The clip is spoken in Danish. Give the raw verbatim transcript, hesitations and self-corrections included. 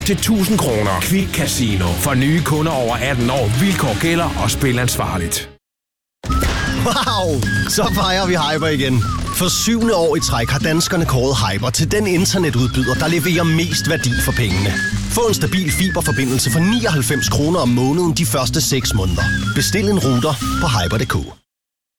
til tusind kroner. Quick Casino. For nye kunder over atten år. Vilkår gælder og spil ansvarligt. Wow! Så fejrer vi Hyper igen. For syvende år i træk har danskerne kåret Hyper til den internetudbyder, der leverer mest værdi for pengene. Få en stabil fiberforbindelse for nioghalvfems kroner om måneden de første seks måneder. Bestil en router på hyper punktum d k.